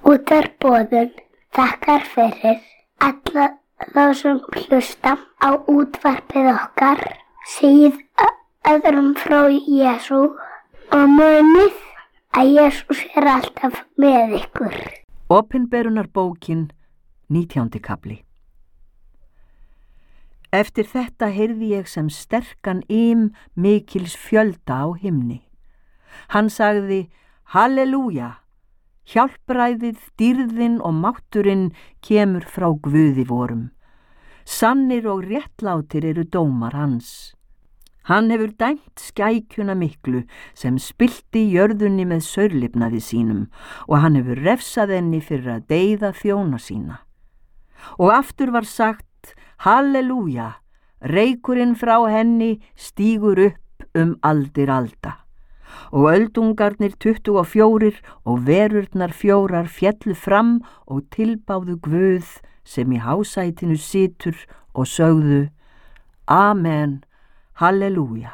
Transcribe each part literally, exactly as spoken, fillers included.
Útvarpsboðun þakkar fyrir alla þá sem hlusta á útvarpið okkar, segið öðrum frá Jesú og munið að Jesús er alltaf með ykkur. Opinberunarbókin, nítjándi kafli. Eftir þetta heyrði ég sem sterkan ym mikils fjölda á himni. Hann sagði: Halleluja! Hjálpræðið, dýrðin og mátturinn kemur frá Guði vorum. Sannir og réttlátir eru dómar hans. Hann hefur dæmt skækjuna miklu sem spillti jörðunni með saurlifnaði sínum og hann hefur refsað henni fyrir að deyða þjóna sína. Og aftur var sagt: Halleluja! Reykurinn frá henni stígur upp um aldir alda. Og öldungarnir tuttugu og fjórir og verurnar fjórar féllu fram og tilbáðu Guð sem í hásætinu situr og sögðu: Amen, halleluja.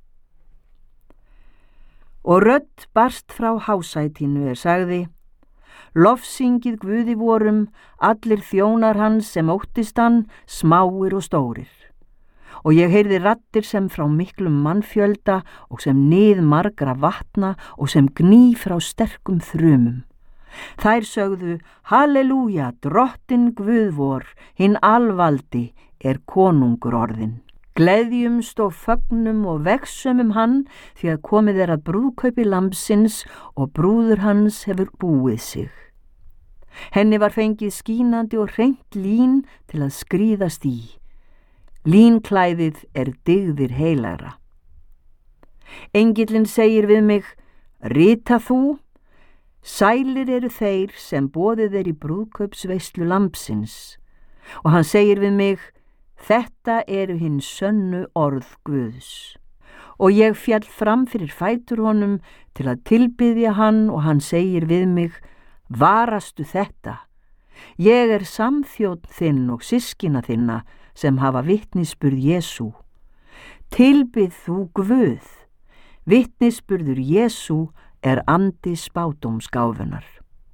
Og rödd barst frá hásætinu er sagði: Lofsyngið Guði vorum, allir þjónar hans sem óttist hann, smáir og stórir. Og ég heyrði raddir sem frá miklum mannfjölda og sem nið margra vatna og sem gný frá sterkum þrumum. Þær sögðu: Halleluja, drottin Guð vor, hinn alvaldi, er konungur orðinn. Gleðjumst og fögnum og vegsumum hann, því að komið er að brúðkaupi lambsins og brúður hans hefur búið sig. Henni var fengið skínandi og hreint lín til að skríðast í. Línklæðið er dygðir heilagra. Engillinn segir við mig: Rita þú, sælir eru þeir sem boðið er í brúðkaupsveislu lambsins. Og hann segir við mig: Þetta eru hinn sönnu orð Guðs. Og ég fjall fram fyrir fætur honum til að tilbiðja hann og hann segir við mig: Varastu þetta? Ég er samþjónn þinn og systkina þinna sem hafa vitnisburð Jesú. Tilbið þú Guð. Vitnisburður Jesú er andi spádómsgáfunar.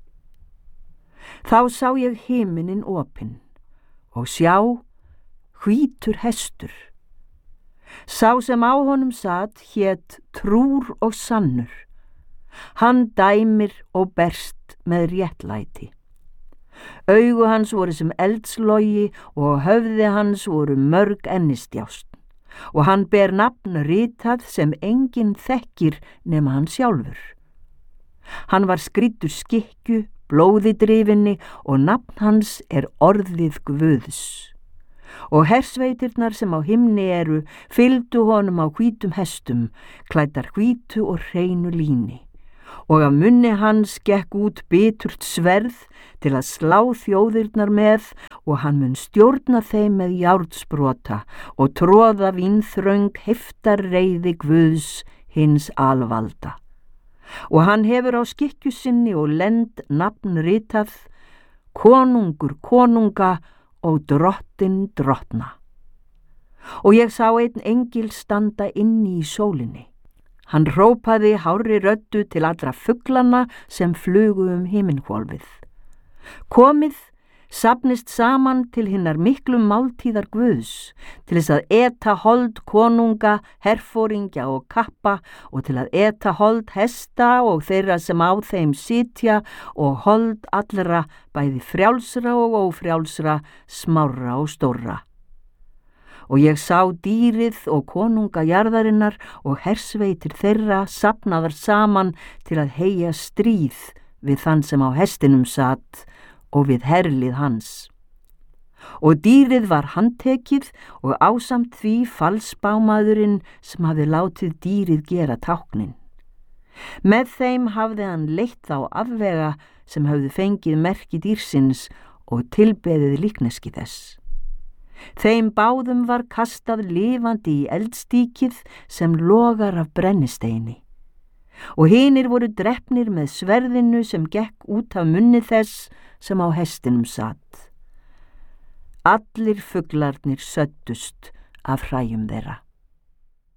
Þá sá ég himinin opinn og sjá, hvítur hestur. Sá sem á honum sat hét Trúr og sannur. Hann dæmir og berst með réttlæti. Augu hans voru sem eldslogi og höfði hans voru mörg ennistjást. Og hann ber nafn ritað sem enginn þekkir nema hann sjálfur. Hann var skrýddur skikkju, blóði drifinni og nafn hans er orðið Guðs. Og hersveitirnar sem á himni eru fylgdu honum á hvítum hestum, klæddar hvítu og hreinu líni. Og af munni hans gekk út biturt sverð til að slá þjóðirnar með og hann mun stjórna þeim með járnsprota og tróða vínþröng heftar reiði Guðs hins alvalda. Og hann hefur á skikkju sinni og lend nafn ritað: Konungur konunga og drottin drottna. Og ég sá einn engil standa inni í sólinni. Hann hrópaði hárri röddu til allra fuglana sem flugu um himinhvolfið. Komið, safnist saman til hinnar miklu máltíðar Guðs, til þess að eta hold konunga, herforingja og kappa og til að eta hold hesta og þeirra sem á þeim sitja og hold allra, bæði frjálsra og ófrjálsra, smárra og stórra. Og ég sá dýrið og konunga jarðarinnar og hersveitir þeirra safnaðar saman til að heyja stríð við þann sem á hestinum satt og við herlið hans. Og dýrið var handtekið og ásamt því falsbámaðurinn sem hafði látið dýrið gera táknin. Með þeim hafði hann leitt þá afvega sem hafði fengið merki dýrsins og tilbeðið líkneski þess. Þeim báðum var kastað lifandi í eldstíkið sem logar af brennisteini. Og hinir voru drepnir með sverðinu sem gekk út af munni þess sem á hestinum satt. Allir fuglarnir söddust af hræjum þeirra.